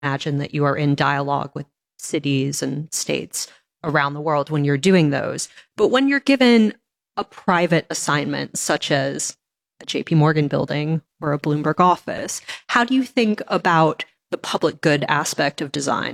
imagine that you are in dialogue with cities and states around the world when you're doing those. But when you're given a private assignment, such as a JP Morgan building or a Bloomberg office, how do you think about the public good aspect of design?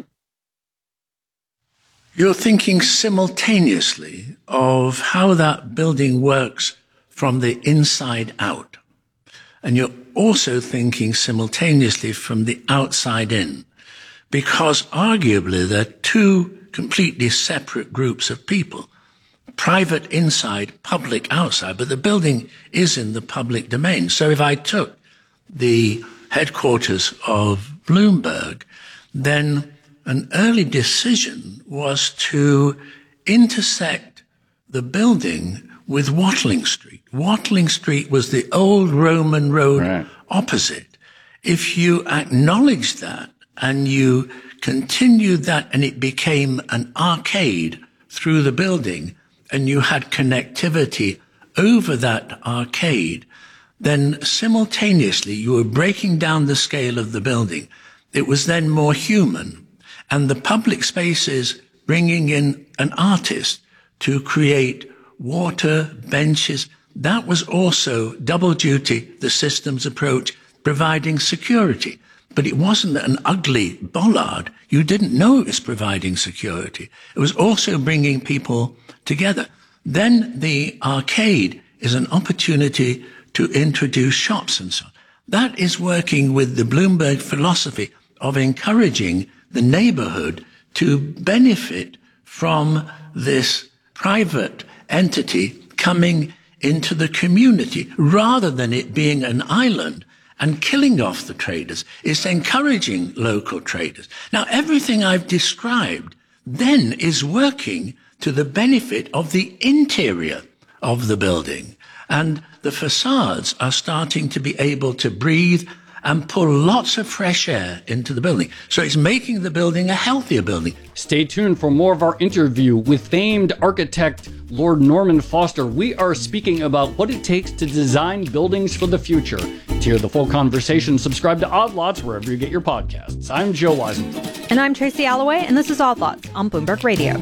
You're thinking simultaneously of how that building works from the inside out. And you're also thinking simultaneously from the outside in, because arguably they're two completely separate groups of people. Private inside, public outside, but the building is in the public domain. So if I took the headquarters of Bloomberg, then an early decision was to intersect the building with Watling Street. Watling Street was the old Roman road opposite. If you acknowledge that and you continued that and it became an arcade through the building and you had connectivity over that arcade, then simultaneously you were breaking down the scale of the building. It was then more human. And the public spaces bringing in an artist to create water, benches, that was also double duty, the systems approach, providing security. But it wasn't an ugly bollard. You didn't know it was providing security. It was also bringing people together. Then the arcade is an opportunity to introduce shops and so on. That is working with the Bloomberg philosophy of encouraging the neighborhood to benefit from this private entity coming into the community rather than it being an island and killing off the traders. It's encouraging local traders. Now, everything I've described then is working to the benefit of the interior of the building. And the facades are starting to be able to breathe and pull lots of fresh air into the building. So it's making the building a healthier building. Stay tuned for more of our interview with famed architect Lord Norman Foster. We are speaking about what it takes to design buildings for the future. To hear the full conversation, subscribe to Odd Lots wherever you get your podcasts. I'm Joe Weisenthal. And I'm Tracy Alloway, and this is Odd Lots on Bloomberg Radio.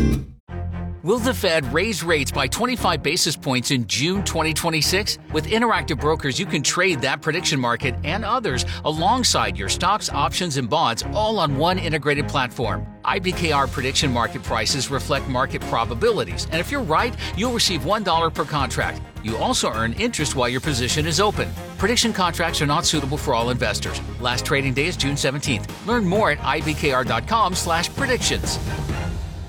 Will the Fed raise rates by 25 basis points in June 2026? With Interactive Brokers, you can trade that prediction market and others alongside your stocks, options, and bonds all on one integrated platform. IBKR prediction market prices reflect market probabilities, and if you're right, you'll receive $1 per contract. You also earn interest while your position is open. Prediction contracts are not suitable for all investors. Last trading day is June 17th. Learn more at ibkr.com/predictions.